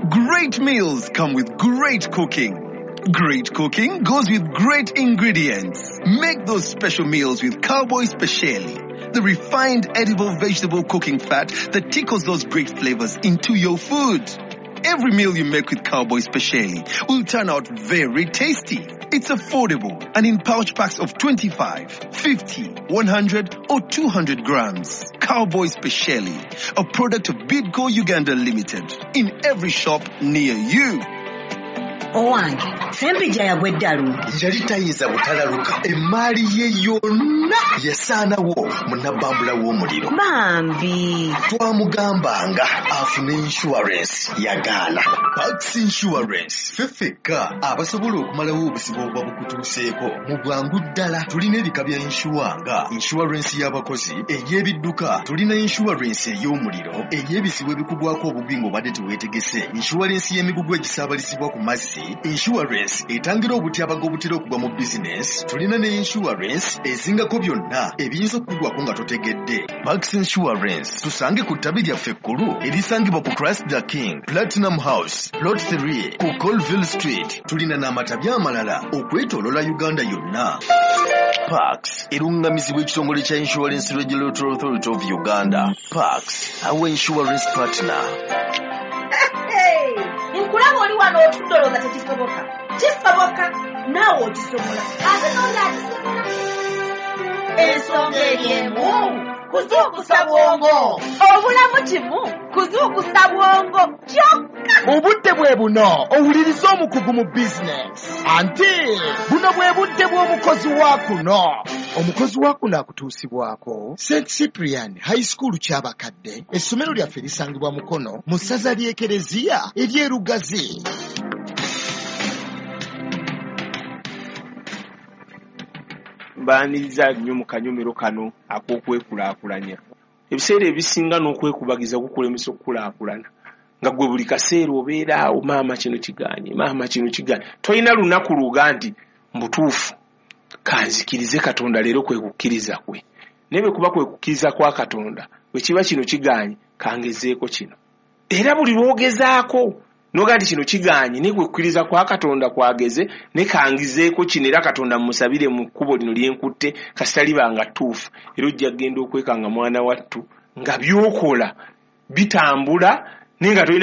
Great meals come with great cooking. Great cooking goes with great ingredients. Make those special meals with Cowboy Speciale, the refined edible vegetable cooking fat that tickles those great flavors into your food. Every meal you make with Cowboy Speciale will turn out very tasty. It's affordable and in pouch packs of 25, 50, 100 or 200 grams. Cowboy Speciale, a product of Bidco Uganda Limited, in every shop near you. Owange, sempija yagweddalu. Yali tayinza butalaluka. Emmaali ye yonna yasaanawo munnabambula w'omuliro. Bambi. Twamugambanga afune insurance yagaana. Pax Insurance feffeka abasobola okumalawo obuzibu obuba bukutuuseeko mu bwangu ddala. Tulina ebika bya insuwanga, insurance y'abakozi, ey'ebidduka, tulina insurance ey'omuliro, ey'ebizibu ebikugwako obubi ng'obadde teweetegese, insurance y'emigugu egisaabalisibwa ku mazzi, insurance etangira obutyabaga obutera okugwa mu business, tulina ne insurance ezingako byonna ebiyinza okukugwako nga totegedde. Pax Insurance tusange ku ttabi lyaffe ekkulu erisangibwa ku Christ the King, Platinum House, Plot 3 ku Colville Street. Tulina n'amatabi amalala okwetoolola Uganda yonna. Pax erungamizibwa ekitongole kya Insurance Regulatory Authority of Uganda. Pax, our insurance partner. Nkulaba oli wano otudoloza tekisoboka. Kisoboka naawe okisobola. Ate n'oli akisobola. Ensonga eriemu kuzuukusa bwongo. Obulamu kimu kuzuukusa bwongo kyokka. Obudde bwe buno owuliriza omukugu mu bizinesi. Anti buno bwe budde bw'omukozi wa kuno. Omukozi wa kuno akutuusibwako St. Cyprian High School ky'abakadde. Essomero lyaffe lisangibwa Mukono mu ssaza ly'Ekereziya ery'Erugazi. Baaniriza nnyo mu kanyomero kano ak'okwekulaakulanya. Ebiseera ebisinga n'okwekubagiza kukulemesa okukulaakulana. Nga gwe buli kaseera obeera awo, maama kino kiganye, maama kino kiganye. Tolina lunaku luga nti mbutuufu kanzikirize Katonda leero kwe kukkiriza kwe. Naye bwe kuba kwe kukkiriza kwa Katonda, bwe kiba kino kiganye, kangezeeko kino. Era buli lwogezaako noga nti kino kiganye ne kwe kukkiriza kwa Katonda kwageze ne kangizeeko kino era Katonda musabire mu kkubo lino lyenkutte kasitaliba ttuufu. Era ojja kgenda okwekanga mwana wattu nga byokola bitambula ninga tolina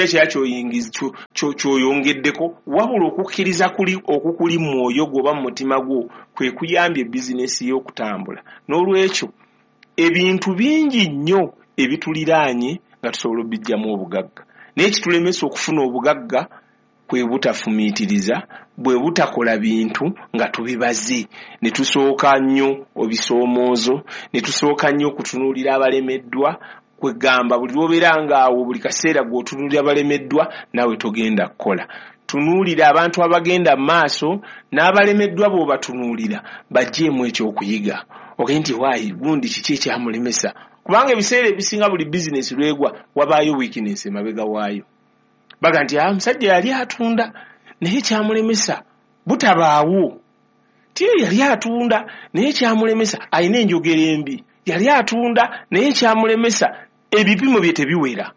ky'oyongeddeko, wabula okukkiriza okukuli mu mwoyo gwo oba mu mutima gwo kwe kuyambye bizinesi y'okutambula. N'olwekyo ebintu bingi nnyo ebituliraanye nga tusobola obijjamu obugagga. Naye kitulemesa okufuna obugagga kwe butafumiitiriza, bwe butakola bintu nga tubibaze. Ne tusooka nnyo obisoomoozo, ne tusooka nnyo okutunuulira abalemeddwa, kwegamba buli lwobeera ngaawo buli kaseera gw'otunuulira abalemeddwa naawe togenda kukola. Tunuulira abantu abagenda mu maaso n'abalemeddwa bw'obatunuulira bajjeemu ekyokuyiga. Ogende nti waayi gundi kiki ekyamulemesa? Kubanga ebiseera ebisinga buli bizinesi lwegwa wabaayo weakness emabega waayo. Baga nti omusajja yali atunda naye kyamulemesa butabaawo. Tiyo yali atunda naye kyamulemesa alina enjogera embi. Yali atunda naye kyamulemesa ebipimo bye tebiwera.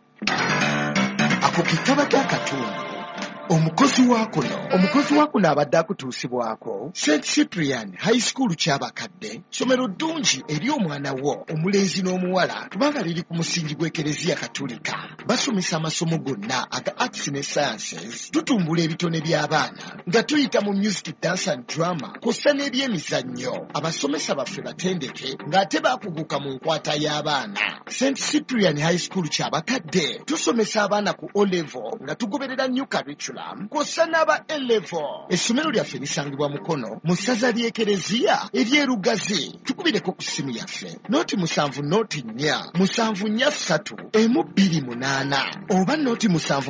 Ako kitaba kya Katonda. Omukozi wa kuno abadde akutuusibwako St. Cyprian High School ky'abakadde, ssomero ddungi eri omwana wo omulenzi n'omuwala kubanga liri ku musingi gw'Ekereziya Katolika. Basomesa amasomo gonna aga arts ne sciences, tutumbula ebitone by'abaana nga tuyita mu music, dance and drama kw'ossa n'ebyemizannyo. Abasomesa baffe batendeke ng'ate baakuguka mu nkwata y'abaana. St. Cyprian High School ky'abakadde tusomesa abaana ku O-level nga tugoberera new curriculum kw'ossa n'aba A-level. Essomero lyaffe lisangibwa Mukono mu ssaza ly'Ekereziya ery'Erugazi. Tukubireko ku ssimu yaffe nooti 79443 oba nooti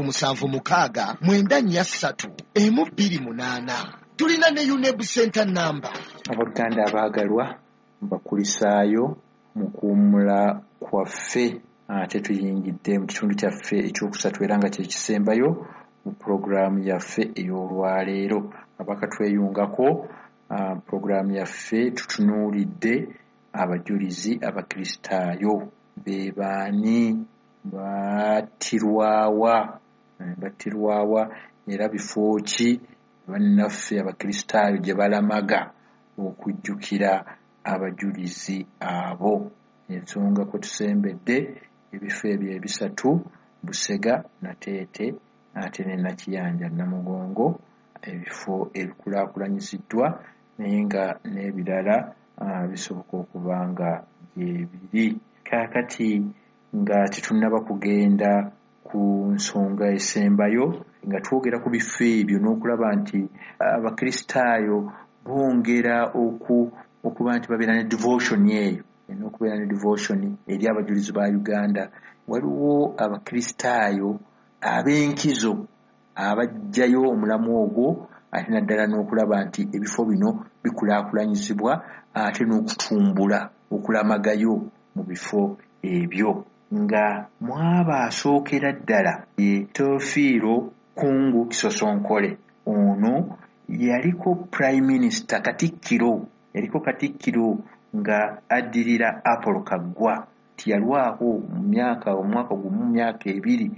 7769438. Tulina ne UNEB center number. Abaganda abaagalwa bakulisaayo mu kuwummula kwaffe ate tuyingidde mu kitundu kyaffe ekyokusatu era nga kye kisembayo mu puroguramu yaffe ey'olwaleero. Abakatweyungako puroguramu yaffe tutunuulidde abajulizi abakristaayo be baani, baattirwawa, battirwawa era bifo ki bannaffe abakristaayo gye balamaga okujjukira abajulizi abo. Ensonga kwe tusembedde ebifo ebyo ebisatu: Busega, Nateete ate ne Nakiyanja Namugongo, ebifo ebikulaakulanyiziddwa naye nga n'ebirala bisoboka okuba nga gyebiri. Kaakati nga tetunnaba kugenda ku nsonga esembayo, nga twogera ku bifo ebyo n'okulaba nti abakristaayo bongera okuba nti babeera ne devotion eyo, n'okubeera ne devotion eri abajulizi ba Uganda. Waliwo abakristaayo ab'enkizo abajjayo omulamu ogwo ate naddala n'okulaba nti ebifo bino bikulaakulanyizibwa ate n'okutumbula okulamagayo mu bifo ebyo. Nga mwaba asookera ddala ye Teofiilo Kungu Kisosonkole. Ono yaliko prime minister Katikkiro, nga addirira Apollo Kaggwa. Tiyalwaho omwaka gumu myaka ebiri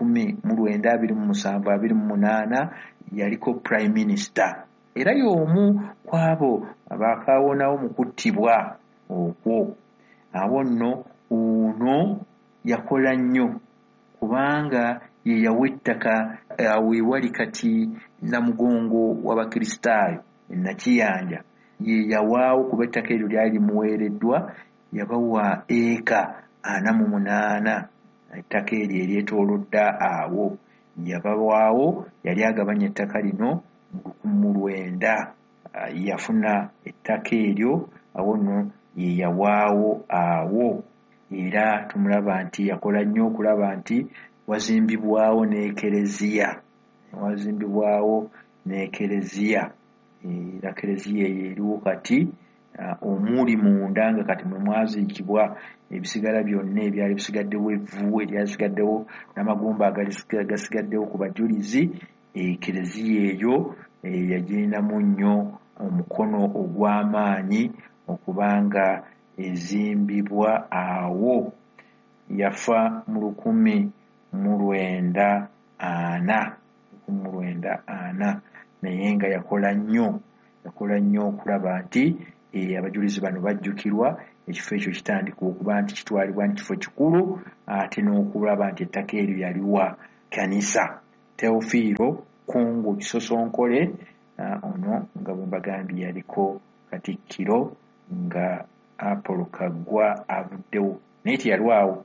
1927-28 yaliko prime minister, era y'omu kwabo abaakawonawo mu kuttibwa okwo. Awo nno ono yakola nnyo kubanga ye yawa ettaka awo ewali kati Namugongo w'abakristaayo Nakiyanja, ye yawaawo kuba ettaka eryo lyali limuweereddwa, yabawa eka 48 ettaka eryo eryetoolodda awo. Yabawaawo, yali agabanya ettaka lino mu 1900. Yafuna ettaka eryo awo nno ye yawaawo awo, era tumulaba nti yakola nnyo okulaba nti wazimbibwawo n'ekereziya. Era kereziya eyo eriwo kati, omuli munda nga kati mwe mwaziikibwa ebisigala byonna ebyali bisigaddewo, evvu eryasigaddewo n'amagumba agasigaddewo ku bajulizi. Kereziya eyo yagirinamu nnyo omukono ogw'amaanyi okubanga ezimbibwa awo. Yafa mu 1904 naye nga yakola nnyo okulaba nti abajulizi bano bajjukirwa, ekifo ekyo kitandika okuba nti kitwalibwa nti kifo kikulu, ate n'okulaba nti ettaka eryo yaliwa kanisa. Teofiilo Kungu Kisosonkole ono nga bwe mbagambye yaliko Katikkiro nga Apollo Kaggwa avuddewo, naye teyalwawo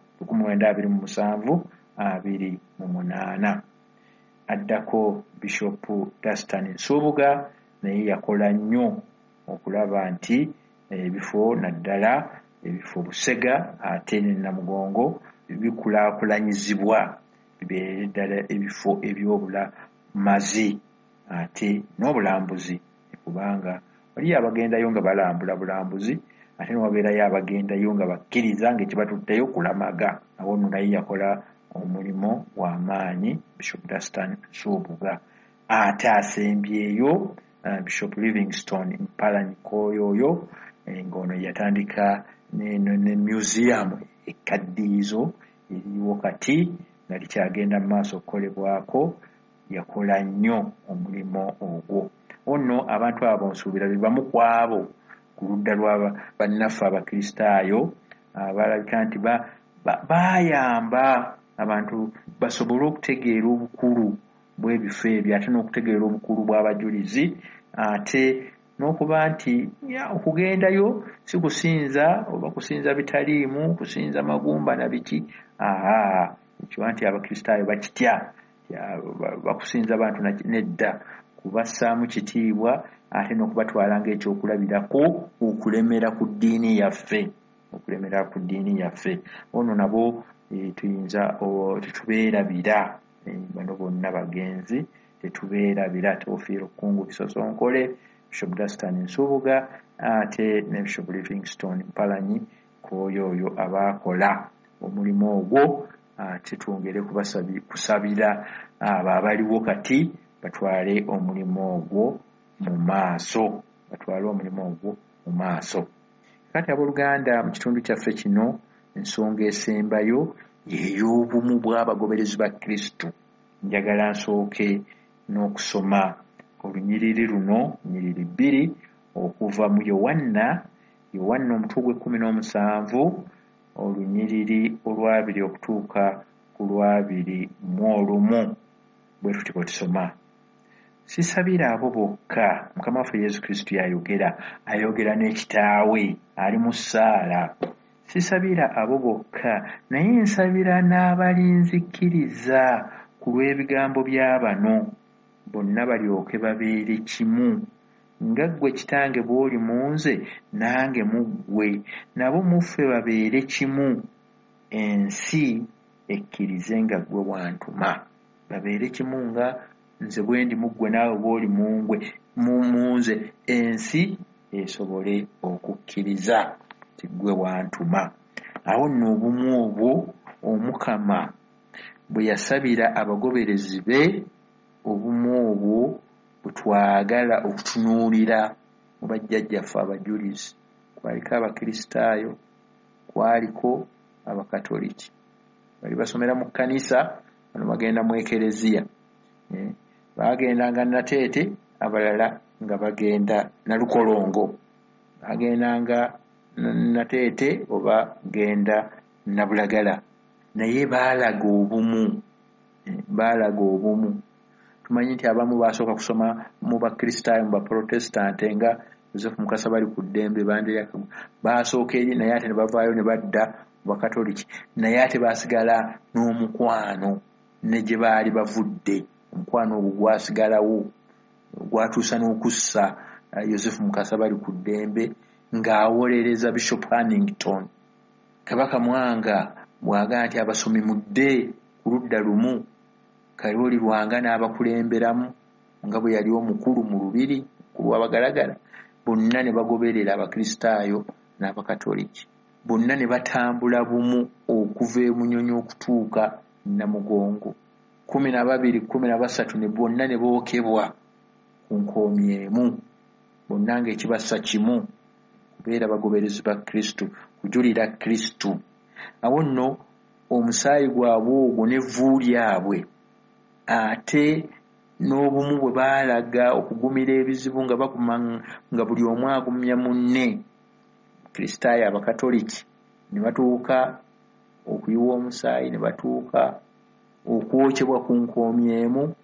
1927-28. Addako Bishop Dastan Nsubuga, naye yakola nnyo okulaba nti ebifo naddala ebifo Busega ate ne Namugongo bikulaakulanyizibwa bibeere ddala ebifo eby'obulamazi ate n'obulambuzi, kubanga waliyo abagendayo nga balambula bulambuzi ate newabeerayo abagendayo nga bakkiriza ng'ekibatuddeyo kulamaga. Awo nno naye yakola omulimu w'amaanyi Bishop Dastan Nsubuga. Ate asembyeyo Bishop Livingstone Mpalanyi Kooyooyo, ng'ono yatandika ne museum ekkaddiyizo eriwo kati nga likyagenda mu maaso okukolebwako. Yakola nnyo omulimu ogwo. Ono abantu abo nsuubira be bamu ku abo ku ludda lwa bannaffe abakristaayo abalabika nti bayamba abantu basobole okutegeera obukulu bw'ebifo ebyo ate n'okutegeera obukulu bw'abajulizi, ate n'okuba nti okugendayo si kusinza oba kusinza bitaliimu, kusinza magumba na biki. Ekiwa nti abakristaayo bakitya, bakusinza bantu nedda, kubassaamu kitiibwa ate n'okubatwala ng'ekyokulabirako okulemera ku ddiini yaffe. Ono nabo tuyinza tetubeerabira, bano bonna bagenzi tetubeerabira. Teofiilo Kungu Kisosonkole, Bishop Dastan Nsubuga ate ne Bishop Livingstone Mpalanyi Kooyooyo abaakola omulimu ogwo. Ate twongere kusabira abo abaliwo kati batwale omulimu ogwo mu maaso. Kati abooluganda, mu kitundu kyaffe kino ensonga esembayo y'ey'obumu bw'abagoberezi ba Kristo. njagala nsooke n'okusoma olunyiriri luno, nnyiriri 2 okuva mu Yowanna omutwe gwe 17 olunyiriri olwabiri okutuuka ku 21 bwe tuti bwe tusoma. Sisabira abo bokka, Mukama waffe Yesu Kristo ayogera n'ekitaawe ali mu ssaala. Sisabira abo bokka, naye nsabira n'abalinzikiriza ku lw'ebigambo bya bano, bonna balyoke babeere kimu. Nga ggwe Kitange bw'oli mu nze, nange mu ggwe, nabo mu ffe babeere kimu, ensi ekkirize nga ggwe wantuma. Babeere kimu nga nze bwe ndi mu ggwe naawe bw'oli mu nze, ensi esobole okukkiriza ti ggwe wantuma. Awo nno obumu obwo Omukama bwe yasabira abagoberezi be, obumu obwo bwe twagala okutunuulira mu bajjajjaffe abajulizi. Kwaliko Abakristaayo, kwaliko Abakatoliki. Bali basomera mu kkanisa, bano bagenda mu ekereziya. Bagendanga Nateete, abalala nga bagenda Nalukolongo. Bagendanga Nateete oba genda Nabulagala. Naye baalaga obumu. Tumanyi nti abamu basooka kusoma mu Bakristaayo, mu Baprotestante nga Yosefu Mukasa bali ku ddembe, Bandeya basooka eri, naye ate ne bavaayo ne badda mu Bakatoliki. Naye ate basigala n'omukwano ne gye baali bavudde. Omukwano ogwo gwasigalawo, gwatuusa n'okussa Yosefu Mukasa bali ku ddembe ng'awolereza Bishop Hannington. Kabaka Mwanga bw'agaa nti abasomi mudde ku ludda lumu, Kalooli Lwanga n'abakulemberamu nga bwe yali omukulu mu Lubiri, omukulu w'Abagalagala. Bonna ne bagoberera Abakristaayo n'Abakatoliki. Bonna ne batambula bumu okuva e Munyonyi okutuuka Namugongo. 12, 13 ne bonna ne bookebwa ku nkoomi emu, bonna ng'ekibassa kimu, kubeera bagoberezi ba Kristo, kujulira Kristo. Awo nno omusaayi gwabwe ogwo n'evvu lyabwe, ate n'obumu bwe baalaga okugumira ebizibu nga baguma nga buli omu agumya munne. Kristaayo Abakatoliki ne batuuka okuyiwa omusaayi, ne batuuka okwokyebwa ku nkoomi emu,